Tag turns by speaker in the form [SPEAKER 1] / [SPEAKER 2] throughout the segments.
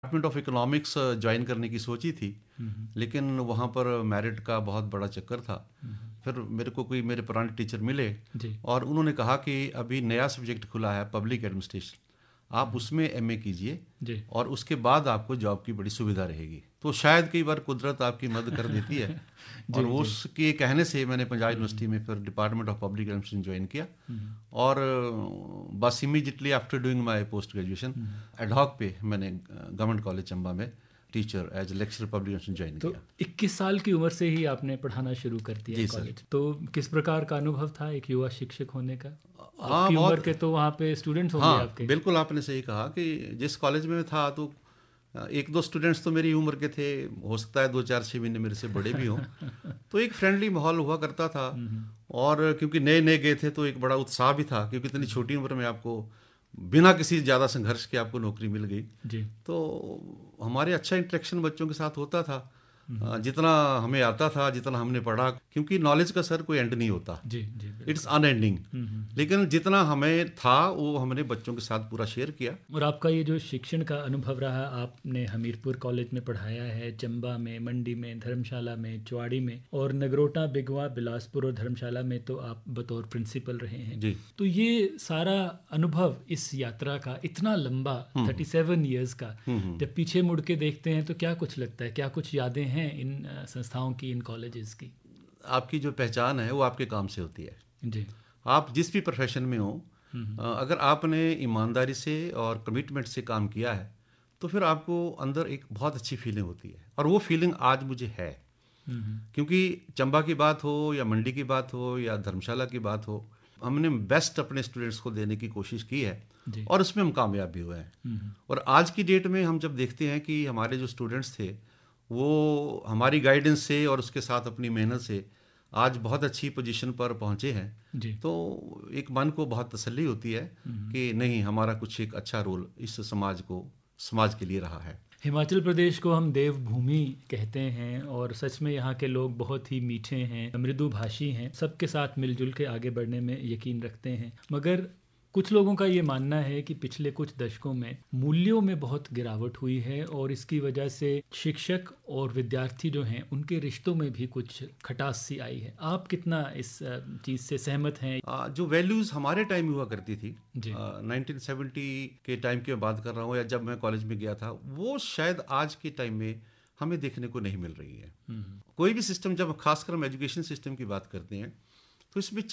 [SPEAKER 1] Department of economics join करने की सोची थी, लेकिन वहाँ पर मेरिट का बहुत बड़ा चक्कर था। फिर मेरे को कोई मेरे पुराने टीचर मिले
[SPEAKER 2] जी।
[SPEAKER 1] और उन्होंने कहा कि अभी नया सब्जेक्ट खुला है पब्लिक एडमिनिस्ट्रेशन, आप उसमें एमए कीजिए
[SPEAKER 2] जी।
[SPEAKER 1] और उसके बाद आपको जॉब की बड़ी सुविधा रहेगी। तो शायद कई बार कुदरत आपकी मदद कर देती है और
[SPEAKER 2] जी।
[SPEAKER 1] उसके कहने से मैंने पंजाब यूनिवर्सिटी में फिर department of public administration join किया और बस immediately after doing my post graduation ad hoc पे मैंने गवर्नमेंट कॉलेज चंबा में teacher as lecture public administration join
[SPEAKER 2] तो
[SPEAKER 1] किया।
[SPEAKER 2] 21 साल की उम्र से ही आपने पढ़ाना शुरू कर दिया
[SPEAKER 1] जी सर।
[SPEAKER 2] कॉलेज। तो किस प्रकार का अनुभव था एक युवा शिक्षक होने का?
[SPEAKER 1] हाँ,
[SPEAKER 2] आपकी उम्र
[SPEAKER 1] बहुत।
[SPEAKER 2] के तो वहाँ पे स्टूडेंट्स होंगे
[SPEAKER 1] हाँ,
[SPEAKER 2] आपके।
[SPEAKER 1] बिल्कुल आपने सही कहा कि जिस कॉलेज में मैं था तो एक दो स्टूडेंट्स तो मेरी उम्र के थे, हो सकता है 2 4 6 महीने मेरे से बड़े भी हों। तो एक फ्रेंडली माहौल हुआ करता था और क्योंकि नए नए गए थे तो एक बड़ा उत्साह भी था, क्योंकि इतनी छोटी उम्र में आपको बिना किसी ज़्यादा संघर्ष के आपको नौकरी मिल गई।
[SPEAKER 2] जी।
[SPEAKER 1] तो हमारे अच्छा इंटरेक्शन बच्चों के साथ होता था, जितना हमें आता था, जितना हमने पढ़ा, क्योंकि नॉलेज का सर कोई एंड नहीं होता,
[SPEAKER 2] जी। जी।
[SPEAKER 1] It's unending. लेकिन जितना हमें था वो हमने बच्चों के साथ पूरा शेयर किया।
[SPEAKER 2] और आपका ये जो शिक्षण का अनुभव रहा, आपने हमीरपुर कॉलेज में पढ़ाया है, चंबा में, मंडी में, धर्मशाला में, चुवाड़ी में, और नगरोटा, बिगवा, बिलासपुर और धर्मशाला में तो आप बतौर प्रिंसिपल रहे हैं।
[SPEAKER 1] जी।
[SPEAKER 2] तो ये सारा अनुभव इस यात्रा का इतना लंबा 37 ईयर्स का, जब पीछे मुड़ के देखते हैं तो क्या कुछ लगता है, क्या कुछ यादें हैं इन संस्थाओं की, इन कॉलेजेस की?
[SPEAKER 1] आपकी जो पहचान है वो आपके काम से होती है।
[SPEAKER 2] जी।
[SPEAKER 1] आप जिस भी प्रोफेशन में हो, अगर आपने ईमानदारी से और कमिटमेंट से काम किया है तो फिर आपको अंदर एक बहुत अच्छी फीलिंग होती है, और वो फीलिंग आज मुझे है। क्योंकि चंबा की बात हो या मंडी की बात हो या धर्मशाला की बात हो, हमने बेस्ट अपने स्टूडेंट्स को देने की कोशिश की है
[SPEAKER 2] जी।
[SPEAKER 1] और उसमें हम कामयाब भी हुए हैं। और आज की डेट में हम जब देखते हैं कि हमारे जो स्टूडेंट्स थे वो हमारी गाइडेंस से और उसके साथ अपनी मेहनत से आज बहुत अच्छी पोजीशन पर पहुंचे हैं,
[SPEAKER 2] जी।
[SPEAKER 1] तो एक मन को बहुत तसल्ली होती है कि नहीं, हमारा कुछ एक अच्छा रोल इस समाज के लिए रहा है।
[SPEAKER 2] हिमाचल प्रदेश को हम देवभूमि कहते हैं और सच में यहाँ के लोग बहुत ही मीठे हैं, मृदुभाषी हैं, सबके साथ मिलजुल के आगे बढ़ने में यकीन रखते हैं। मगर कुछ लोगों का ये मानना है कि पिछले कुछ दशकों में मूल्यों में बहुत गिरावट हुई है और इसकी वजह से शिक्षक और विद्यार्थी जो हैं उनके रिश्तों में भी कुछ खटास सी आई है। आप कितना इस चीज़ से सहमत हैं?
[SPEAKER 1] जो वैल्यूज़ हमारे टाइम में हुआ करती थी,
[SPEAKER 2] जी।
[SPEAKER 1] 1970 के टाइम की मैं बात कर रहा हूँ या जब मैं कॉलेज में गया था, वो शायद आज के टाइम में हमें देखने को नहीं मिल रही है। कोई भी सिस्टम, जब खासकर हम एजुकेशन सिस्टम की बात करते हैं तो इसमें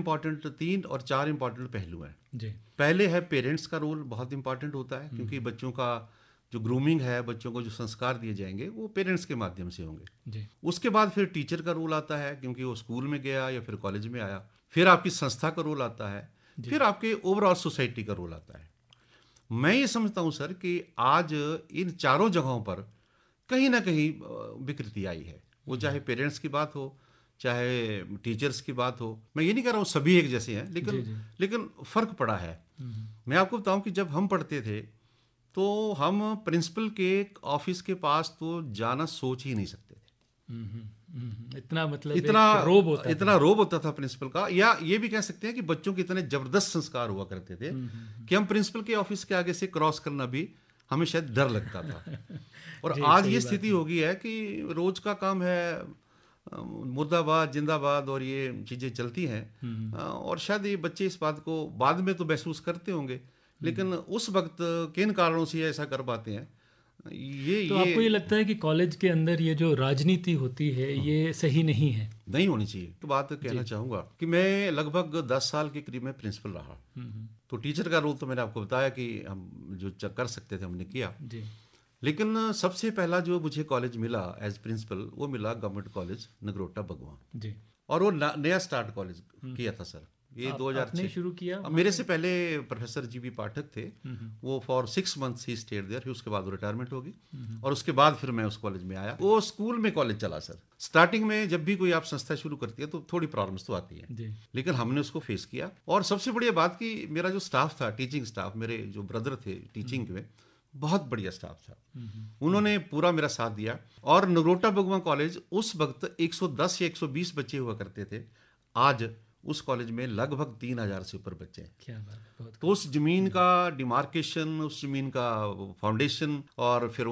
[SPEAKER 1] 3 और 4 इंपॉर्टेंट पहलू हैं।
[SPEAKER 2] जी।
[SPEAKER 1] पहले है पेरेंट्स का रोल बहुत इंपॉर्टेंट होता है, क्योंकि बच्चों का जो ग्रूमिंग है, बच्चों को जो संस्कार दिए जाएंगे वो पेरेंट्स के माध्यम से होंगे।
[SPEAKER 2] जी।
[SPEAKER 1] उसके बाद फिर टीचर का रोल आता है, क्योंकि वो स्कूल में गया या फिर कॉलेज में आया। फिर आपकी संस्था का रोल आता है, फिर आपके ओवरऑल सोसाइटी का रोल आता है। मैं ये समझता हूँ सर कि आज इन चारों जगहों पर कहीं ना कहीं विकृति आई है। वो चाहे पेरेंट्स की बात हो, चाहे टीचर्स की बात हो। मैं ये नहीं कह रहा हूँ सभी एक जैसे हैं, लेकिन फ़र्क पड़ा है। मैं आपको बताऊं कि जब हम पढ़ते थे तो हम प्रिंसिपल के ऑफिस के पास तो जाना सोच ही नहीं सकते थे। इतना रोब होता था प्रिंसिपल का, या ये भी कह सकते हैं कि बच्चों के इतने जबरदस्त संस्कार हुआ करते थे कि हम प्रिंसिपल के ऑफिस के आगे से क्रॉस करना भी हमें शायद डर लगता था। और आज ये स्थिति हो गई है कि रोज का काम है, मुर्दाबाद जिंदाबाद और ये चीज़ें चलती हैं। और शायद ये बच्चे इस बात को बाद में तो महसूस करते होंगे, लेकिन उस वक्त किन कारणों से ऐसा कर पाते हैं।
[SPEAKER 2] आपको ये लगता है कि कॉलेज के अंदर ये जो राजनीति होती है ये सही नहीं है? नहीं
[SPEAKER 1] होनी चाहिए। तो बात कहना चाहूँगा कि मैं लगभग 10 साल के करीब में प्रिंसिपल रहा, तो टीचर का रोल तो मैंने आपको बताया कि हम जो कर सकते थे हमने किया। लेकिन सबसे पहला जो मुझे कॉलेज मिला एज प्रिंसिपल, वो मिला गवर्नमेंट कॉलेज नगरोटा बगवा जी। और वो नया स्टार्ट कॉलेज किया था सर, ये 2006
[SPEAKER 2] शुरू किया।
[SPEAKER 1] मेरे से पहले प्रोफेसर जी भी पाठक थे, वो for 6 months he stayed there, फिर उसके बाद वो रिटायरमेंट होगी और उसके बाद फिर मैं उस कॉलेज में आया। वो स्कूल में कॉलेज चला सर। स्टार्टिंग में जब भी कोई आप संस्था शुरू करती है तो थोड़ी प्रॉब्लम्स तो आती है, लेकिन हमने उसको फेस किया। और सबसे बढ़िया बात कि मेरा जो स्टाफ था, टीचिंग स्टाफ, मेरे जो ब्रदर थे टीचिंग में, बहुत बढ़िया स्टाफ था। उन्होंने पूरा मेरा साथ दिया। और नगरोटा बगवा कॉलेज उस वक्त 110 या 120 बच्चे हुआ करते थे, आज उस कॉलेज में लगभग 3,000 से ऊपर बच्चे हैं।
[SPEAKER 2] क्या बात है, बहुत
[SPEAKER 1] तो उस जमीन का डिमार्केशन, उस जमीन का फाउंडेशन और फिर